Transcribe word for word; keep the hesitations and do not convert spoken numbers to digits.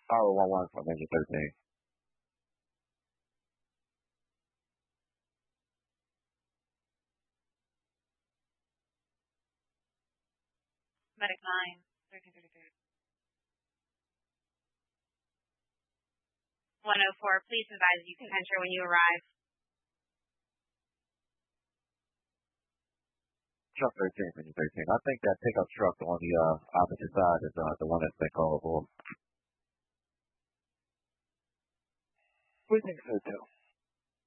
Power one one from engine thirteen. Medic nine, thirteen thirty-three. one oh four, please advise you can enter when you arrive. Truck thirteen, engine thirteen. I think that pickup truck on the uh, opposite side is uh, the one that's been called for. Waiting Hotel.